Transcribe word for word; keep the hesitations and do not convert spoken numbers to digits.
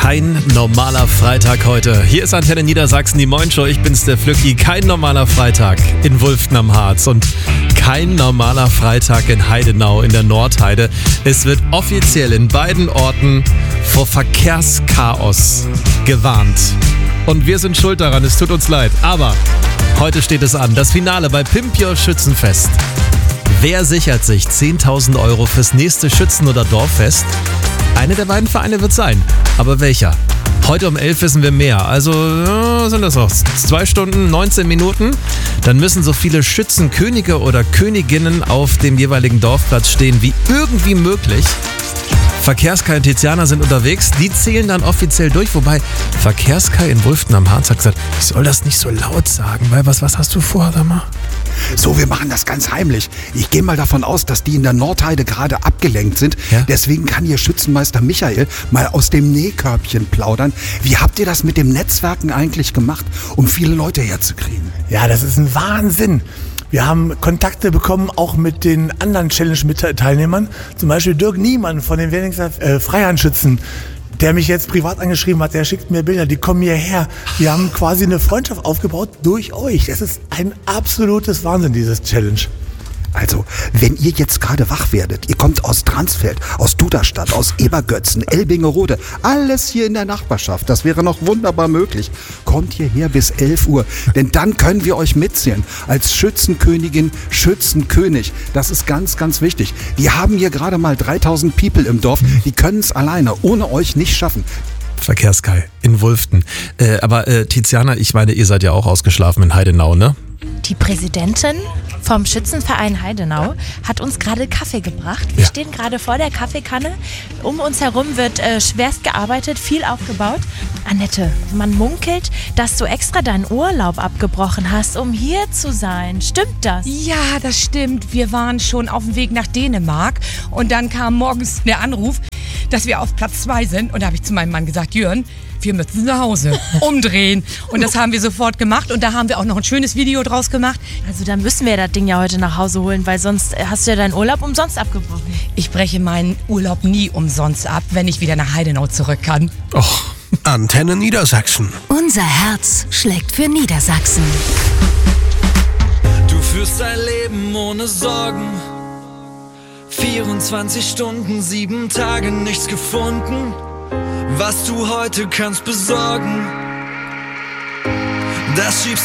Kein normaler Freitag heute. Hier ist Antenne Niedersachsen, die Moin-Show. Ich bin's, der Flücki. Kein normaler Freitag in Wulften am Harz und kein normaler Freitag in Heidenau in der Nordheide. Es wird offiziell in beiden Orten vor Verkehrschaos gewarnt. Und wir sind schuld daran, es tut uns leid. Aber heute steht es an, das Finale bei Pimp Your Schützenfest. Wer sichert sich zehntausend Euro fürs nächste Schützen- oder Dorffest? Eine der beiden Vereine wird sein. Aber welcher? Heute um elf wissen wir mehr. Also ja, sind das noch zwei Stunden, neunzehn Minuten. Dann müssen so viele Schützenkönige oder Königinnen auf dem jeweiligen Dorfplatz stehen wie irgendwie möglich. Verkehrskai und Tiziana sind unterwegs. Die zählen dann offiziell durch. Wobei Verkehrskai in Wulften am Harz hat gesagt, ich soll das nicht so laut sagen. Weil was, was hast du vor, sag mal? So, wir machen das ganz heimlich. Ich gehe mal davon aus, dass die in der Nordheide gerade abgelenkt sind. Ja? Deswegen kann hier Schützenmeister Michael mal aus dem Nähkörbchen plaudern. Wie habt ihr das mit dem Netzwerken eigentlich gemacht, um viele Leute herzukriegen? Ja, das ist ein Wahnsinn. Wir haben Kontakte bekommen, auch mit den anderen Challenge-Teilnehmern. Zum Beispiel Dirk Niemann von den Wenningser äh, Freihandschützen, der mich jetzt privat angeschrieben hat, der schickt mir Bilder, die kommen hierher. Wir haben quasi eine Freundschaft aufgebaut durch euch. Es ist ein absolutes Wahnsinn, dieses Challenge. Also, wenn ihr jetzt gerade wach werdet, ihr kommt aus Dransfeld, aus Duderstadt, aus Ebergötzen, Elbingerode, alles hier in der Nachbarschaft, das wäre noch wunderbar möglich. Kommt hierher bis elf Uhr, denn dann können wir euch mitzählen als Schützenkönigin, Schützenkönig. Das ist ganz, ganz wichtig. Wir haben hier gerade mal dreitausend People im Dorf, die können es alleine, ohne euch nicht schaffen. Verkehrskai in Wulften. Äh, aber äh, Tiziana, ich meine, ihr seid ja auch ausgeschlafen in Heidenau, ne? Die Präsidentin vom Schützenverein Heidenau hat uns gerade Kaffee gebracht. Wir Ja. stehen gerade vor der Kaffeekanne. Um uns herum wird äh, schwerst gearbeitet, viel aufgebaut. Annette, man munkelt, dass du extra deinen Urlaub abgebrochen hast, um hier zu sein. Stimmt das? Ja, das stimmt. Wir waren schon auf dem Weg nach Dänemark und dann kam morgens der Anruf, dass wir auf Platz zwei sind. Und da habe ich zu meinem Mann gesagt, Jörn, wir müssen nach Hause umdrehen. Und das haben wir sofort gemacht und da haben wir auch noch ein schönes Video draus gemacht. Also dann müssen wir das Ding ja heute nach Hause holen, weil sonst hast du ja deinen Urlaub umsonst abgebrochen. Ich breche meinen Urlaub nie umsonst ab, wenn ich wieder nach Heidenau zurück kann. Och. Antenne Niedersachsen. Unser Herz schlägt für Niedersachsen. Du führst dein Leben ohne Sorgen. vierundzwanzig Stunden, sieben Tage, nichts gefunden. Was du heute kannst besorgen, das schiebst